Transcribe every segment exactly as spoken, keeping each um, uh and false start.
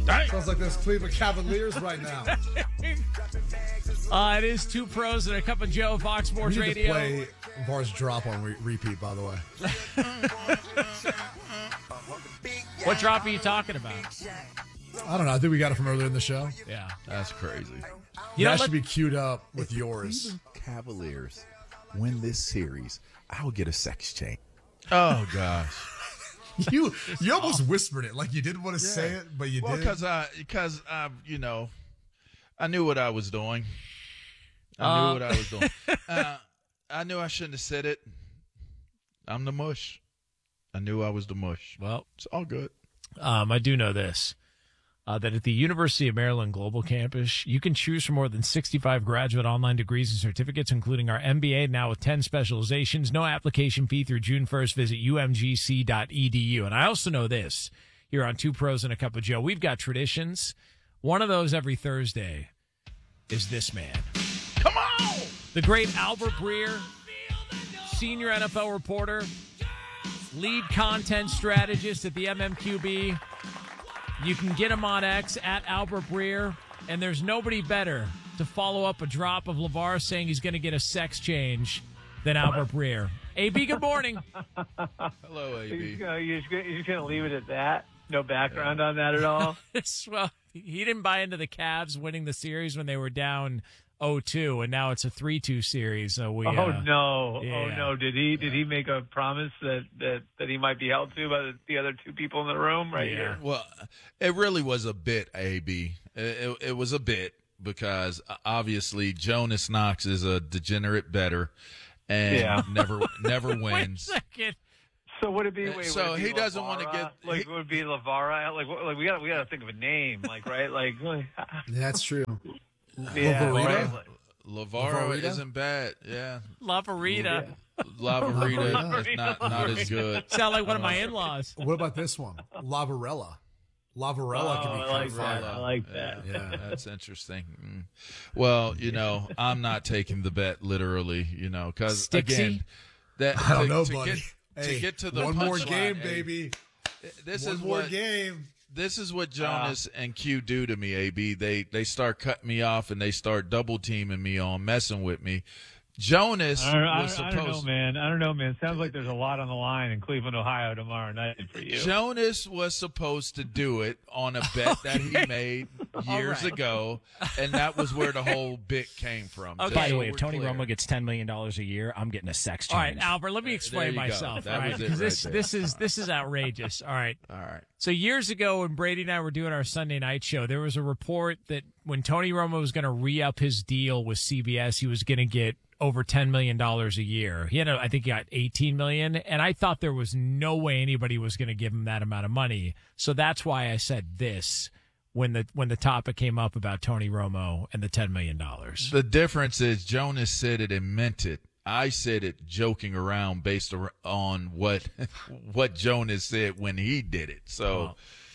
Sounds like there's Cleveland Cavaliers right now. Uh, it is Two Pros and a Cup of Joe, Fox Sports we need Radio. To play Var's drop on re- repeat, by the way. What drop are you talking about? I don't know. I think we got it from earlier in the show. Yeah. That's crazy. You that know, should let- be queued up with yours. Cleveland Cavaliers win this series, I'll get a sex change. Oh, gosh. You you almost whispered it like you didn't want to yeah. say it, but you well, did. Because I, because I, you know, I knew what I was doing. I uh, knew what I was doing. uh, I knew I shouldn't have said it. I'm the mush. I knew I was the mush. Well, it's all good. Um, I do know this. Uh, that at the University of Maryland Global Campus, you can choose from more than sixty-five graduate online degrees and certificates, including our M B A now with ten specializations. No application fee through June first. Visit u m g c dot e d u. And I also know this here on Two Pros and a Cup of Joe. We've got traditions. One of those every Thursday is this man. Come on! The great Albert Breer, senior N F L reporter, lead content strategist at the M M Q B. You can get him on X at Albert Breer, and there's nobody better to follow up a drop of LeVar saying he's going to get a sex change than Albert Breer. A B, good morning. Hello, A B. You're just, you're just going to leave it at that? No background yeah. on that at all? Well, he didn't buy into the Cavs winning the series when they were down oh two, and now it's a three two series. So we, oh, uh, no. Yeah. Oh, no. Did he Did he make a promise that, that, that he might be held to by the, the other two people in the room right yeah. here? Well, it really was a bit, A B. It, it, it was a bit because obviously Jonas Knox is a degenerate bettor and yeah. never never wins. Wait a second. So would it be? Wait, so would it be he doesn't LeVar? want to get like. he, Would it be LeVar? Like, like we got we got to think of a name, like right, like. That's true. Yeah, Lavarita? right. LeVar isn't bad. Yeah, Lavarita. Lavarita is not not as good. Sound like one of my in-laws. What about this one? Lavarella. Lavarella oh, can be I like fun. that. I like that. Yeah, yeah, that's interesting. Mm. Well, you know, I'm not taking the bet literally. You know, because again, that I don't to, know, to buddy. Get, hey, to get to the one more punchline, game, hey, baby. This one is more what game. This is what Jonas uh, and Q do to me, A B. They they start cutting me off and they start double teaming me on, messing with me. Jonas I don't, was I supposed. don't know, man. I don't know, man. Sounds like there's a lot on the line in Cleveland, Ohio tomorrow night for you. Jonas was supposed to do it on a bet that he made years right. ago, and that was where the whole bit came from. Okay. By the so way, if Tony clear. Romo gets ten million dollars a year, I'm getting a sex change. All right, Albert, let me There explain you go. myself. That All right, was it because this right this is this is outrageous. All right. All right. So years ago, when Brady and I were doing our Sunday night show, there was a report that when Tony Romo was going to re-up his deal with C B S, he was going to get over ten million dollars a year. He had, a, I think he got eighteen million dollars, and I thought there was no way anybody was going to give him that amount of money. So that's why I said this when the when the topic came up about Tony Romo and the ten million dollars. The difference is Jonas said it and meant it. I said it joking around based on what what Jonas said when he did it. So, Well,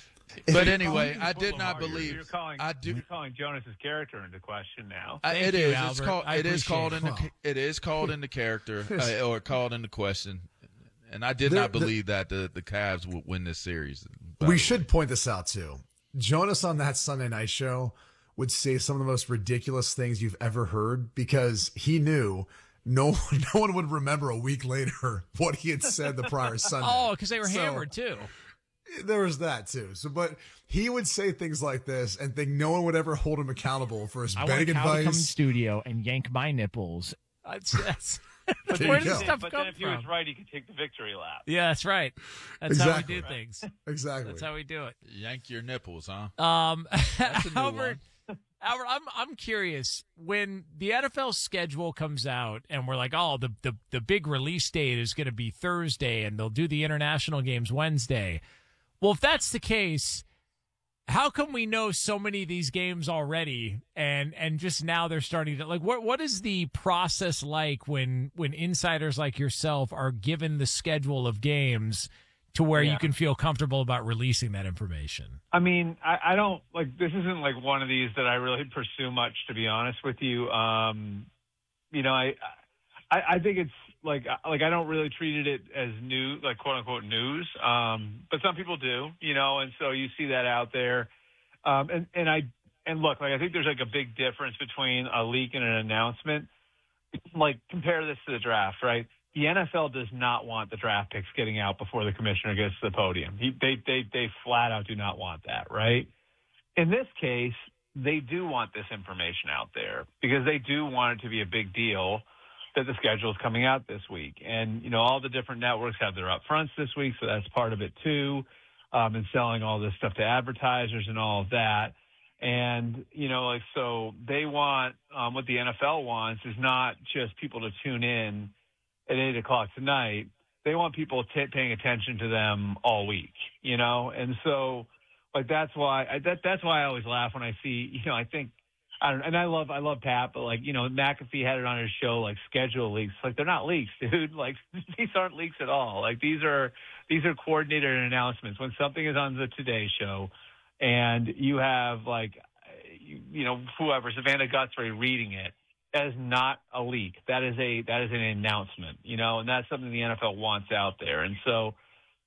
but anyway, I did not You're- believe. You're calling, I do. you're calling Jonas's character into question now. I, Thank it you, is. It's Albert. called. I It is appreciate called it. into. Wow. It is called into character uh, or called into question. And I did There- not believe that the the Cavs would win this series. by We the should way. point this out too. Jonas on that Sunday night show would say some of the most ridiculous things you've ever heard because he knew no one, no one would remember a week later what he had said the prior Sunday. Oh, because they were So, hammered too. There was that too. So, but he would say things like this and think no one would ever hold him accountable for his I want betting Cal to come in advice. studio and yank my nipples. That's, that's, but There where you does this go. stuff But come then if he from? was right, he could take the victory lap. Yeah, that's right. That's Exactly. how we do things. Exactly. That's how we do it. Yank your nipples, huh? Um, That's a new Albert, Albert, I'm I'm curious when the N F L schedule comes out and we're like, oh, the the the big release date is going to be Thursday and they'll do the international games Wednesday. Well, if that's the case, how come we know so many of these games already and and just now they're starting to like what what is the process like when when insiders like yourself are given the schedule of games to where Yeah. you can feel comfortable about releasing that information? I mean, I, I don't like this isn't like one of these that I really pursue much, to be honest with you. Um, you know, I, I I think it's like like I don't really treat it as news, like quote unquote news. Um, but some people do, you know, and so you see that out there. Um, and, and I, and look, like, I think there's like a big difference between a leak and an announcement. Like, compare this to the draft, right? The N F L does not want the draft picks getting out before the commissioner gets to the podium. He, they, they, they flat out do not want that, right? In this case, they do want this information out there because they do want it to be a big deal that the schedule is coming out this week. And, you know, all the different networks have their upfronts this week, so that's part of it too, um, and selling all this stuff to advertisers and all of that. And, you know, like, so they want, um, what the N F L wants is not just people to tune in at eight o'clock tonight. They want people t- paying attention to them all week, you know? And so, like, that's why, I, that, that's why I always laugh when I see, you know, I think, I don't, and I love, I love Pat, but like, you know, McAfee had it on his show, like schedule leaks. Like, they're not leaks, dude. Like, these aren't leaks at all. Like, these are, these are coordinated announcements. When something is on the Today Show and you have like, you, you know, whoever, Savannah Guthrie reading it, that is not a leak. That is a, that is an announcement, you know, and that's something the N F L wants out there. And so,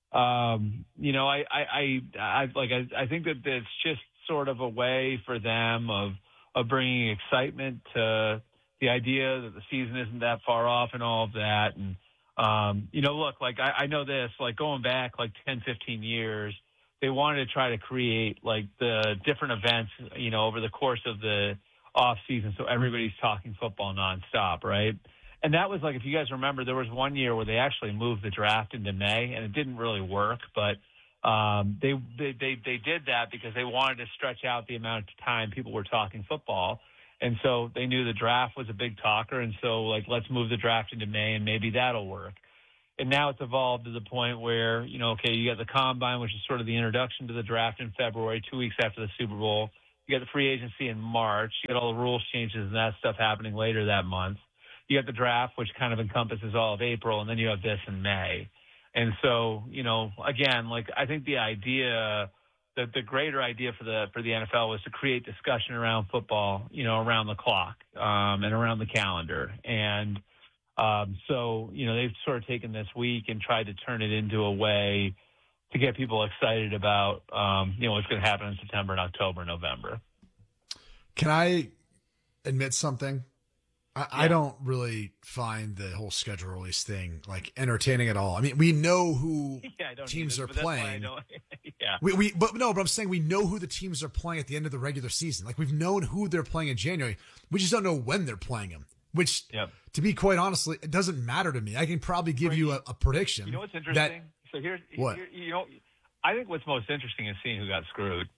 um, you know, I, I, I, I like, I, I think that it's just sort of a way for them of, of bringing excitement to the idea that the season isn't that far off and all of that. And, um, you know, look, like I, I know this, like going back like ten, fifteen years, they wanted to try to create like the different events, you know, over the course of the off season. So everybody's talking football nonstop. Right. And that was like, if you guys remember, there was one year where they actually moved the draft into May and it didn't really work, but Um, they, they, they, they did that because they wanted to stretch out the amount of time people were talking football. And so they knew the draft was a big talker. And so like, let's move the draft into May and maybe that'll work. And now it's evolved to the point where, you know, okay, you got the combine, which is sort of the introduction to the draft in February, two weeks after the Super Bowl. You got the free agency in March. You got all the rules changes and that stuff happening later that month. You got the draft, which kind of encompasses all of April. And then you have this in May. And so, you know, again, like I think the idea, the, the greater idea for the for the N F L was to create discussion around football, you know, around the clock um, and around the calendar. And um, so, you know, they've sort of taken this week and tried to turn it into a way to get people excited about, um, you know, what's going to happen in September and October and November. Can I admit something? I, yeah. I don't really find the whole schedule release thing like entertaining at all. I mean, we know who yeah, I don't teams either, are playing. yeah, we, we, but no, but I'm saying we know who the teams are playing at the end of the regular season. Like we've known who they're playing in January. We just don't know when they're playing them. Which, yep. to be quite honestly, it doesn't matter to me. I can probably give Frank, you a, a prediction. You know what's interesting? That, so here's what? Here, you know, I think what's most interesting is seeing who got screwed.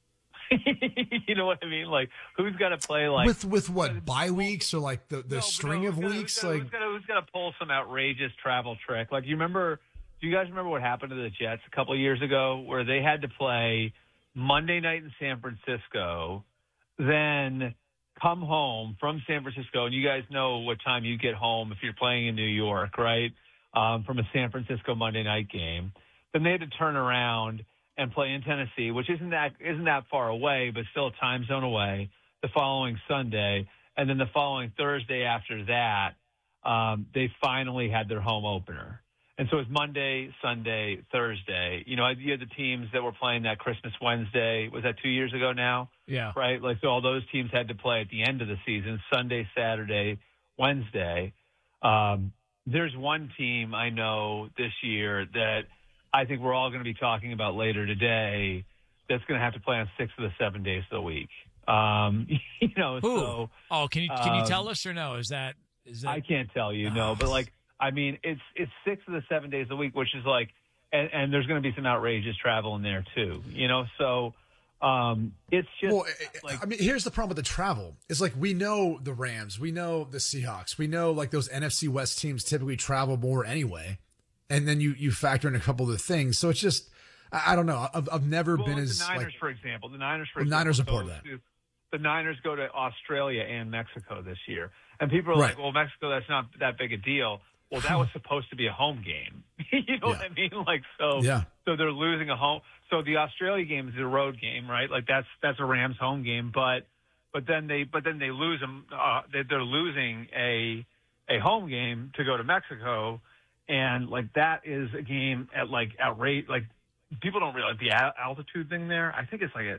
You know what I mean? Like, who's got to play like with with what bye weeks or like the, the no, string no, of gonna, weeks? Who's like, gonna, who's gonna pull some outrageous travel trick? Like, you remember? Do you guys remember what happened to the Jets a couple of years ago, where they had to play Monday night in San Francisco, then come home from San Francisco, and you guys know what time you get home if you're playing in New York, right? Um, from a San Francisco Monday night game. Then they had to turn around and play in Tennessee, which isn't that isn't that far away, but still a time zone away, the following Sunday. And then the following Thursday after that, um, they finally had their home opener. And so it was Monday, Sunday, Thursday. You know, you had the teams that were playing that Christmas Wednesday. Was that two years ago now? Yeah. Right? Like, so all those teams had to play at the end of the season, Sunday, Saturday, Wednesday. Um, there's one team I know this year that I think we're all going to be talking about later today that's going to have to play on six of the seven days of the week. Um, you know, Who? so. Oh, can you can you um, tell us or no? Is that is that? I can't tell you, no, but like, I mean, it's it's six of the seven days a week, which is like, and, and there's going to be some outrageous travel in there too, you know. So um, it's just. Well, like, I mean, here's the problem with the travel. It's like we know the Rams, we know the Seahawks, we know like those N F C West teams typically travel more anyway, and then you you factor in a couple of the things. So it's just, I, I don't know. I've I've never well, been the as Niners, like, for example, the Niners, for the example, Niners are part of goes that. to- The Niners go to Australia and Mexico this year, and people are Right. like, "Well, Mexico, that's not that big a deal." Well, that was supposed to be a home game. You know Yeah. what I mean? Like, so, Yeah. so they're losing a home. So the Australia game is a road game, right? Like that's that's a Rams home game, but but then they but then they lose them. Uh, they, they're losing a a home game to go to Mexico, and like that is a game at like outrage. Like people don't realize the al- altitude thing there. I think it's like a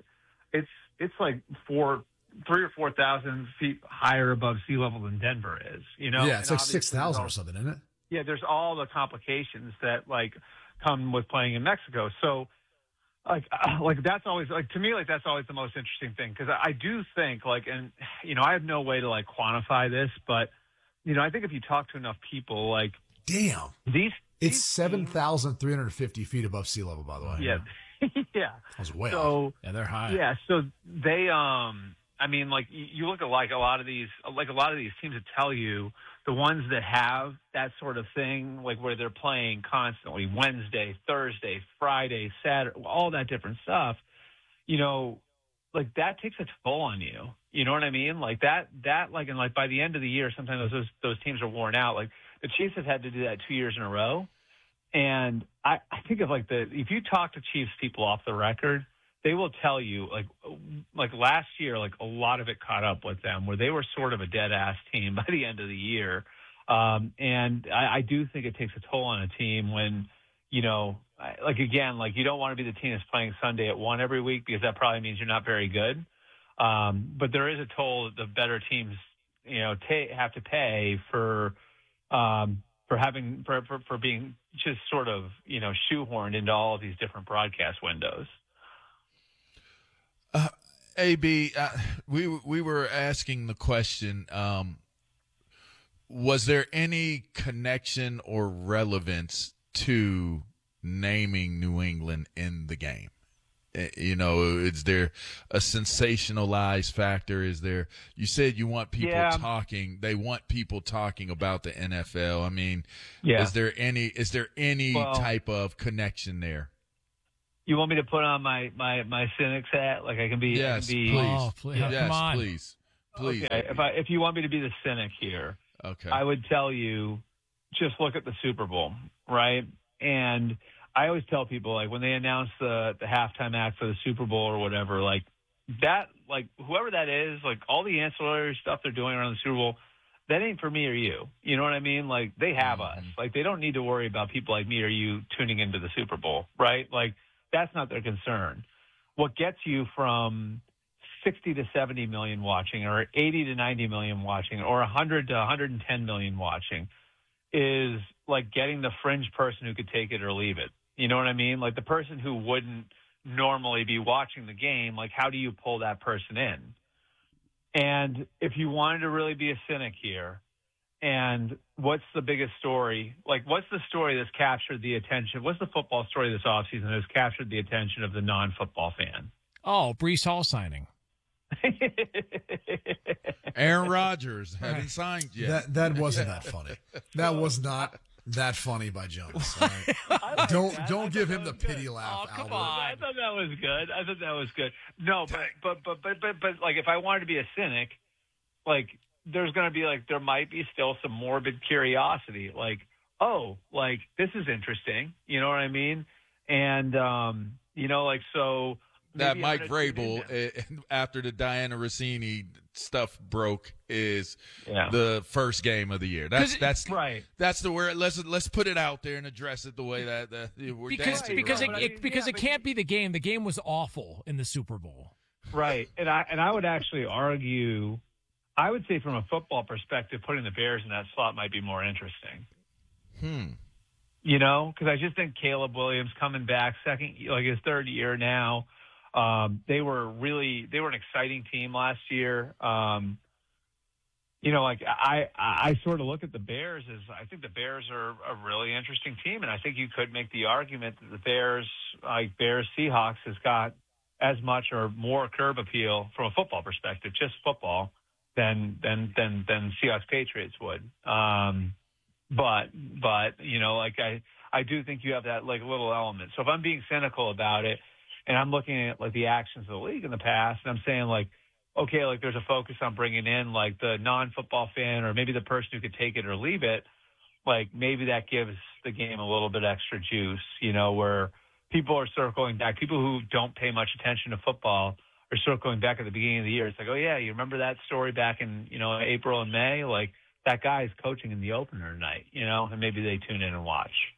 it's it's like four, three or four thousand feet higher above sea level than Denver is. You know, Yeah, it's And like obviously six thousand or there's all- something, isn't it? Yeah, there's all the complications that like come with playing in Mexico. So, like, uh, like that's always like to me, like that's always the most interesting thing because I, I do think like, and you know, I have no way to like quantify this, but you know, I think if you talk to enough people, like Damn. these, It's these seven teams- thousand three hundred fifty feet above sea level, by the way. Yeah, yeah. That was way off. So Yeah, they're high. yeah, so they, um, I mean, like you you look at like a lot of these, like a lot of these teams that tell you the ones that have that sort of thing, like where they're playing constantly Wednesday, Thursday, Friday, Saturday, all that different stuff. You know, like that takes a toll on you. You know what I mean? Like that, that, like, and like by the end of the year, sometimes those those teams are worn out. Like the Chiefs have had to do that two years in a row. And I, I think of like the if you talk to Chiefs people off the record, they will tell you like like last year, like a lot of it caught up with them where they were sort of a dead ass team by the end of the year. Um, and I, I do think it takes a toll on a team when, you know, I- like again, like you don't want to be the team that's playing Sunday at one every week because that probably means you're not very good. Um, but there is a toll that the better teams, you know, ta- have to pay for. Um, for having for, for for being just sort of you know shoehorned into all of these different broadcast windows. Uh, A B, uh, we we were asking the question: um, was there any connection or relevance to naming New England in the game? Uh, You know, is there a sensationalized factor? Is there? You said you want people Yeah. talking. They want people talking about the N F L. I mean, Yeah. is there any? Is there any Well- type of connection there? You want me to put on my my my cynics hat? Like I can be. Yes, I can be, please. Oh, please. Yes, Come on. please, please. Okay, if I if you want me to be the cynic here, Okay. I would tell you, just look at the Super Bowl, right? And I always tell people, like, when they announce the, the halftime act for the Super Bowl or whatever, like, that, like, whoever that is, like, all the ancillary stuff they're doing around the Super Bowl, that ain't for me or you. You know what I mean? Like, they have us. Like, they don't need to worry about people like me or you tuning into the Super Bowl, right? Like, that's not their concern. What gets you from sixty to seventy million watching or eighty to ninety million watching or one hundred to one hundred ten million watching is like getting the fringe person who could take it or leave it. You know what I mean? Like the person who wouldn't normally be watching the game, like how do you pull that person in? And if you wanted to really be a cynic here, and what's the biggest story? Like what's the story that's captured the attention? What's the football story this offseason that has captured the attention of the non-football fan? Oh, Brees Hall signing. Aaron Rodgers haven't signed yet. That that wasn't that funny. That was not that funny by Jonas. All right? Don't that. I don't thought give that him the was good. pity laugh. Oh, come Albert. on. I thought that was good. I thought that was good. No, but but but but but, but like if I wanted to be a cynic, like there's going to be like there might be still some morbid curiosity, like oh, like this is interesting. You know what I mean? And um, you know, like so that maybe I'm Mike gonna tune Vrabel, in uh, after the Diana Rossini stuff broke, is Yeah. the first game of the year. That's 'Cause it- that's Right. That's the word. Let's let's put it out there and address it the way that that we're Because dancing because around it, Right. it because Yeah, it but can't you- be the game. The game was awful in the Super Bowl. Right. And I and I would actually argue I would say from a football perspective, putting the Bears in that slot might be more interesting. Hmm. You know, because I just think Caleb Williams coming back second, like his third year now. Um, they were really they were an exciting team last year. Um, you know, like I, I sort of look at the Bears as I think the Bears are a really interesting team, and I think you could make the argument that the Bears, like Bears Seahawks, has got as much or more curb appeal from a football perspective, just football, than than than than Seahawks Patriots would. Um, but but you know, like I I do think you have that like little element. So if I'm being cynical about it, and I'm looking at like the actions of the league in the past, and I'm saying like, okay, like there's a focus on bringing in like the non-football fan or maybe the person who could take it or leave it. Like maybe that gives the game a little bit extra juice, you know, where people are circling back. People who don't pay much attention to football are circling back at the beginning of the year. It's like, oh yeah, you remember that story back in, you know, April and May? Like that guy is coaching in the opener tonight, you know, and maybe they tune in and watch.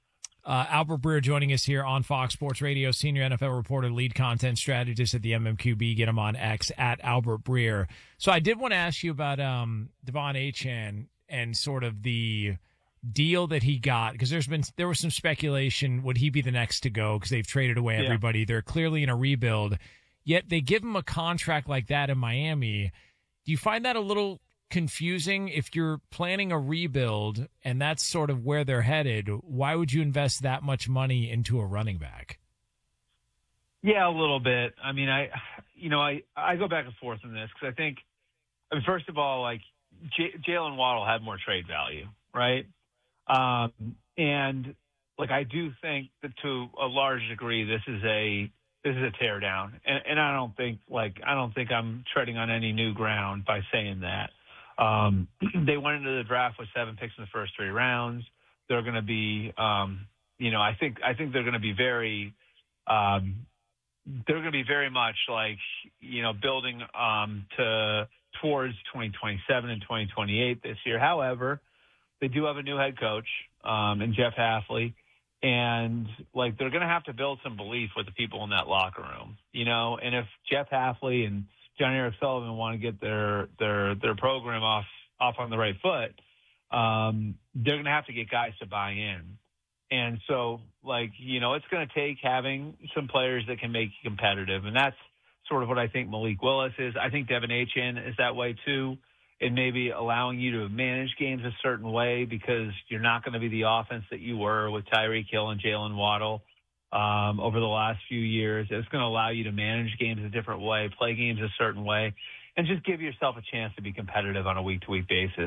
Uh, Albert Breer joining us here on Fox Sports Radio, senior N F L reporter, lead content strategist at the M M Q B. Get him on X at Albert Breer. So I did want to ask you about um, Devon Achane and sort of the deal that he got, because there's been there was some speculation, would he be the next to go, because they've traded away Yeah. everybody. They're clearly in a rebuild, yet they give him a contract like that in Miami. Do you find that a little confusing? If you're planning a rebuild and that's sort of where they're headed, why would you invest that much money into a running back? Yeah, a little bit. I mean, I, you know, I, I go back and forth on this because I think, I mean, first of all, like J- Jalen Waddle had more trade value, right? Um, and like, I do think that to a large degree, this is a, this is a tear down. And, and I don't think like, I don't think I'm treading on any new ground by saying that. Um, they went into the draft with seven picks in the first three rounds. They're going to be, um, you know, I think, I think they're going to be very, um, they're going to be very much like, you know, building, um, to towards twenty twenty-seven and twenty twenty-eight this year. However, they do have a new head coach, um, in Jeff Hafley, and like, they're going to have to build some belief with the people in that locker room, you know, and if Jeff Hafley and John Eric Sullivan want to get their their their program off off on the right foot, um, they're going to have to get guys to buy in. And so, like, you know, it's going to take having some players that can make you competitive. And that's sort of what I think Malik Willis is. I think Devon Achane is that way too. And maybe allowing you to manage games a certain way because you're not going to be the offense that you were with Tyreek Hill and Jalen Waddle. Um, over the last few years. It's going to allow you to manage games a different way, play games a certain way, and just give yourself a chance to be competitive on a week-to-week basis.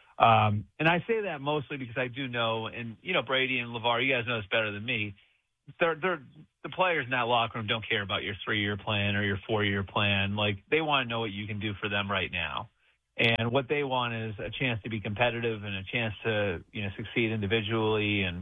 Um, and I say that mostly because I do know, and, you know, Brady and LeVar, you guys know this better than me, they're, they're, the players in that locker room don't care about your three-year plan or your four-year plan. Like, they want to know what you can do for them right now. And what they want is a chance to be competitive and a chance to, you know, succeed individually and,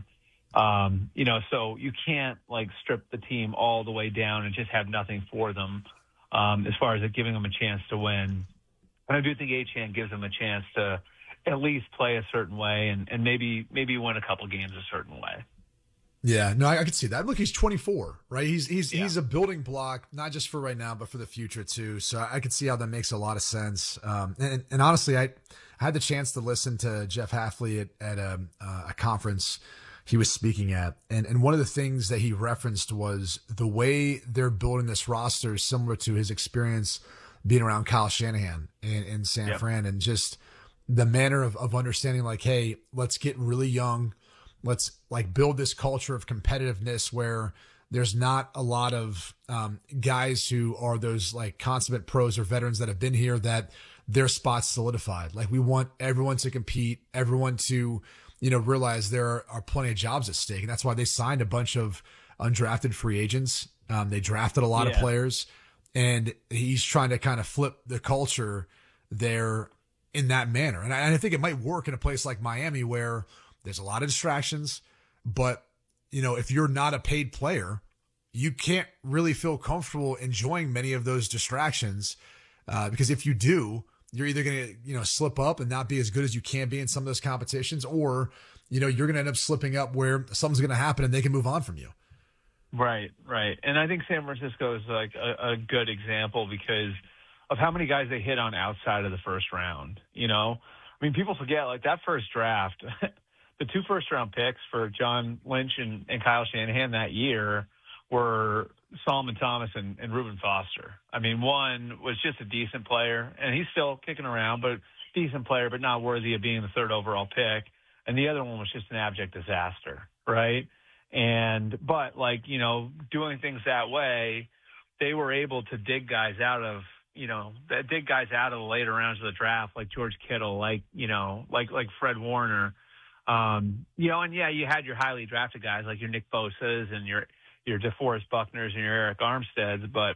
Um, you know, so you can't like strip the team all the way down and just have nothing for them um, as far as it giving them a chance to win. And I do think Achane gives them a chance to at least play a certain way and, and maybe maybe win a couple games a certain way. Yeah, no, I, I can see that. Look, he's twenty-four, right? He's he's Yeah. he's a building block, not just for right now, but for the future too. So I, I can see how that makes a lot of sense. Um, and, and honestly, I, I had the chance to listen to Jeff Hafley at, at a, uh, a conference he was speaking at. And, and one of the things that he referenced was the way they're building this roster is similar to his experience being around Kyle Shanahan in, in San Yep. Fran, and just the manner of, of understanding like, hey, let's get really young. Let's like build this culture of competitiveness where there's not a lot of um, guys who are those like consummate pros or veterans that have been here that their spot's solidified. Like, we want everyone to compete, everyone to, you know, realize there are, are plenty of jobs at stake. And that's why they signed a bunch of undrafted free agents. Um, they drafted a lot Yeah. of players, and he's trying to kind of flip the culture there in that manner. And I, and I think it might work in a place like Miami where there's a lot of distractions, but you know, if you're not a paid player, you can't really feel comfortable enjoying many of those distractions. Uh, because if you do, you're either going to, you know, slip up and not be as good as you can be in some of those competitions, or, you know, you're going to end up slipping up where something's going to happen and they can move on from you. Right, right. And I think San Francisco is like a, a good example because of how many guys they hit on outside of the first round. You know, I mean, people forget like that first draft, the two first round picks for John Lynch and, and Kyle Shanahan that year were Solomon Thomas and, and Reuben Foster. I mean, one was just a decent player, and he's still kicking around, but decent player, but not worthy of being the third overall pick. And the other one was just an abject disaster, right? And, but like, you know, doing things that way, they were able to dig guys out of, you know, dig guys out of the later rounds of the draft, like George Kittle, like, you know, like, like Fred Warner. Um, you know, and yeah, you had your highly drafted guys like your Nick Bosa's and your, your DeForest Buckners and your Eric Armsteads, but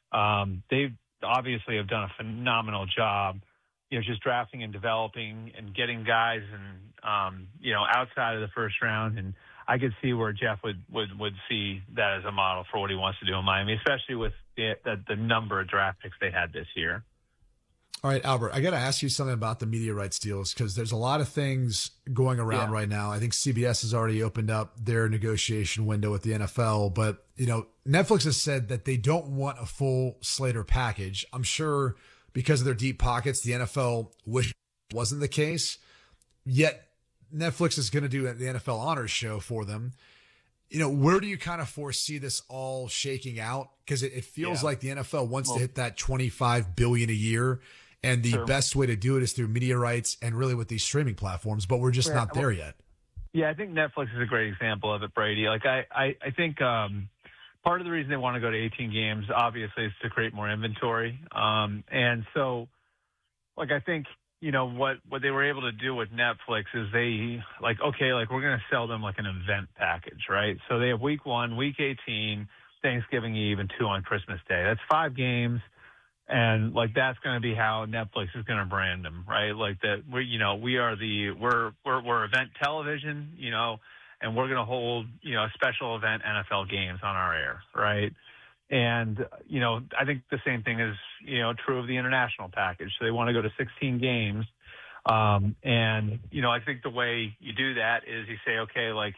um, they obviously have done a phenomenal job, you know, just drafting and developing and getting guys and, um, you know, outside of the first round. And I could see where Jeff would, would, would see that as a model for what he wants to do in Miami, especially with the, the, the number of draft picks they had this year. All right, Albert, I got to ask you something about the media rights deals because there's a lot of things going around Yeah. right now. I think C B S has already opened up their negotiation window with the N F L, but you know, Netflix has said that they don't want a full Slater package. I'm sure because of their deep pockets, the N F L wish it wasn't the case. Yet Netflix is going to do the N F L Honors Show for them. You know, where do you kind of foresee this all shaking out? Because it, it feels Yeah. like the N F L wants Well- to hit that twenty-five billion dollars a year. And the Sure. best way to do it is through media rights and really with these streaming platforms, but we're just Yeah, not there well- yet. Yeah, I think Netflix is a great example of it, Brady. Like I, I, I think um, part of the reason they want to go to eighteen games, obviously, is to create more inventory. Um, and so, like, I think, you know, what, what they were able to do with Netflix is they, like, okay, like, we're going to sell them like an event package, right? So they have week one, week eighteen, Thanksgiving Eve, and two on Christmas Day. That's five games. And like that's going to be how Netflix is going to brand them, right? Like that, we, you know, we are the we're we're we're event television, you know, and we're going to hold, you know, special event N F L games on our air, right? And you know, I think the same thing is, you know, true of the international package. So they want to go to sixteen games, um, and you know, I think the way you do that is you say, okay, like.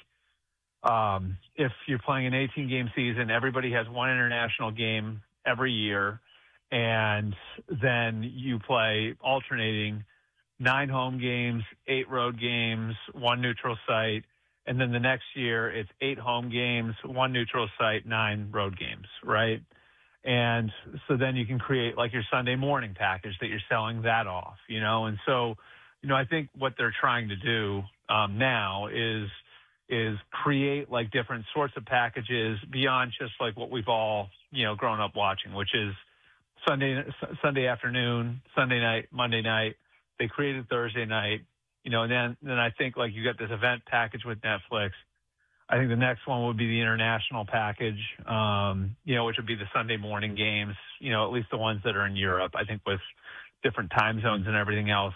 Um, if you're playing an eighteen game season, everybody has one international game every year. And then you play alternating nine home games, eight road games, one neutral site. And then the next year it's eight home games, one neutral site, nine road games, right? And so then you can create like your Sunday morning package that you're selling that off, you know? And so, you know, I think what they're trying to do um, now is is create like different sorts of packages beyond just like what we've all, you know, grown up watching, which is Sunday Sunday afternoon, Sunday night, Monday night. They created Thursday night, you know, and then then I think like you got this event package with Netflix. I think the next one would be the international package, um, you know, which would be the Sunday morning games, you know, at least the ones that are in Europe. I think with different time zones and everything else,